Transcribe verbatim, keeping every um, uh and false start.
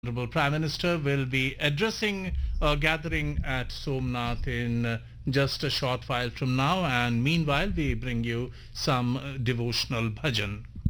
Honorable Prime Minister will be addressing a gathering at Somnath in uh, just a short while from now, and meanwhile we bring you some uh, devotional bhajan.